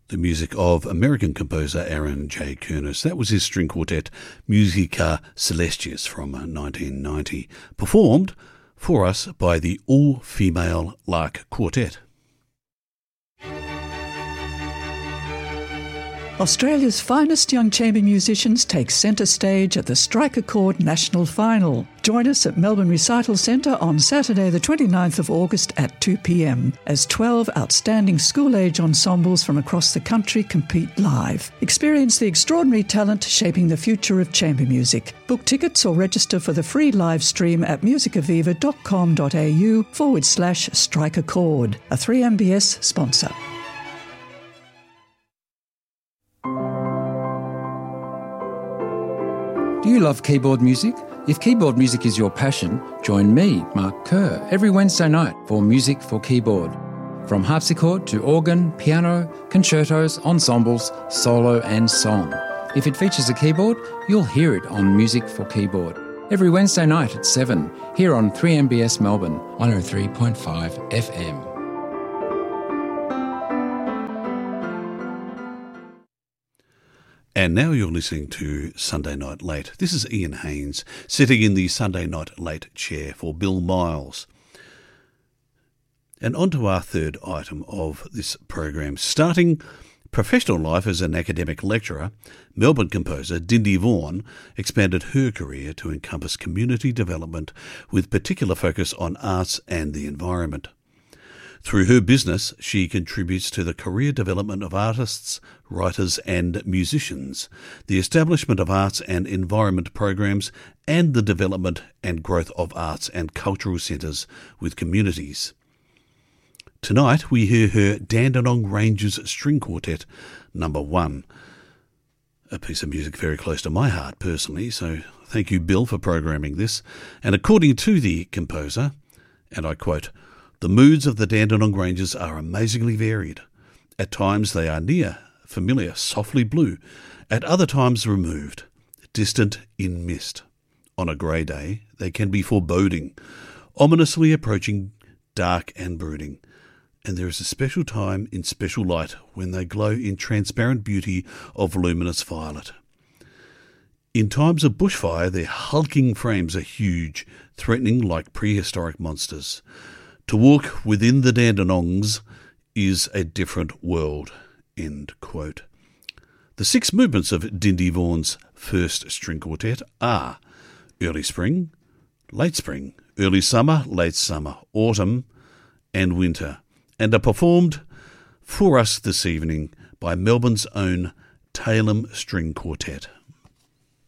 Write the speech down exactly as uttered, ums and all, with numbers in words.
the music of American composer Aaron J. Kernis. That was his string quartet, Musica Celestis, from nineteen ninety, performed for us by the all-female Lark Quartet. Australia's finest young chamber musicians take centre stage at the Strike Chord National Final. Join us at Melbourne Recital Centre on Saturday the twenty-ninth of August at two p m as twelve outstanding school-age ensembles from across the country compete live. Experience the extraordinary talent shaping the future of chamber music. Book tickets or register for the free live stream at musicaviva.com.au forward slash Strike Chord, a three M B S sponsor. Do you love keyboard music? If keyboard music is your passion, join me, Mark Kerr, every Wednesday night for Music for Keyboard. From harpsichord to organ, piano, concertos, ensembles, solo and song. If it features a keyboard, you'll hear it on Music for Keyboard. Every Wednesday night at seven, here on three M B S Melbourne, one oh three point five F M. And now you're listening to Sunday Night Late. This is Ian Haynes, sitting in the Sunday Night Late chair for Bill Miles. And on to our third item of this program. Starting professional life as an academic lecturer, Melbourne composer Dindy Vaughan expanded her career to encompass community development with particular focus on arts and the environment. Through her business, she contributes to the career development of artists, writers and musicians, the establishment of arts and environment programs, and the development and growth of arts and cultural centres with communities. Tonight we hear her Dandenong Rangers String Quartet number one, a piece of music very close to my heart personally, so thank you, Bill, for programming this. And according to the composer, and I quote, "The moods of the Dandenong Rangers are amazingly varied. At times they are near, familiar, softly blue. At other times removed, distant in mist. On a grey day they can be foreboding, ominously approaching, dark and brooding. And there is a special time in special light when they glow in transparent beauty of luminous violet. In times of bushfire their hulking frames are huge, threatening like prehistoric monsters. To walk within the Dandenongs is a different world." End quote. The six movements of Dindy Vaughan's first string quartet are early spring, late spring, early summer, late summer, autumn and winter, and are performed for us this evening by Melbourne's own Tailem String Quartet.